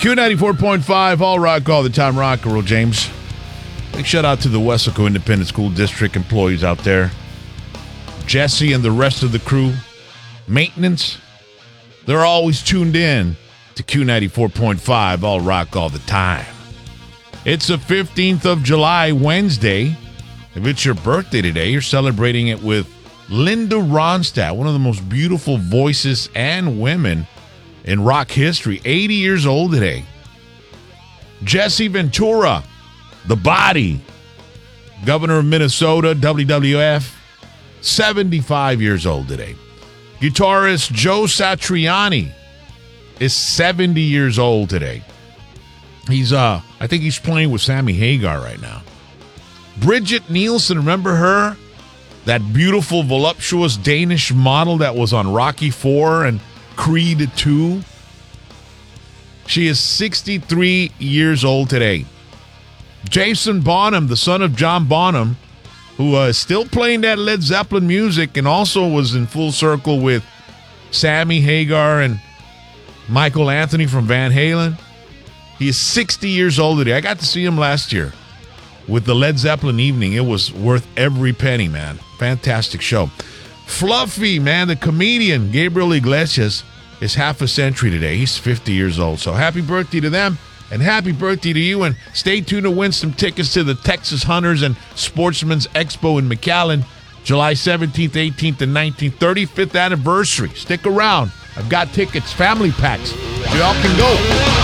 Q94.5, all rock, all the time, rock and roll, James. Big shout out to the Weslaco Independent School District employees out there. Jesse and the rest of the crew. Maintenance. They're always tuned in to Q94.5, all rock, all the time. It's the 15th of July, Wednesday. If it's your birthday today, you're celebrating it with Linda Ronstadt, one of the most beautiful voices and women in rock history, 80 years old today. Jesse Ventura, The Body, Governor of Minnesota, WWF, 75 years old today. Guitarist Joe Satriani is 70 years old today. He's I think he's playing with Sammy Hagar right now. Bridget Nielsen, remember her? That beautiful, voluptuous Danish model that was on Rocky IV and Creed 2. She is 63 years old today. Jason Bonham, the son of John Bonham, who is still playing that Led Zeppelin music and also was in full circle with Sammy Hagar and Michael Anthony from Van Halen. He is 60 years old today. I got to see him last year with the Led Zeppelin evening. It was worth every penny, man. Fantastic show. Fluffy, man, the comedian Gabriel Iglesias is half a century today. He's 50 years old. So happy birthday to them and happy birthday to you. And stay tuned to win some tickets to the Texas Hunters and Sportsman's Expo in McAllen, July 17th, 18th, and 19th, 35th anniversary. Stick around. I've got tickets, family packs. So y'all can go.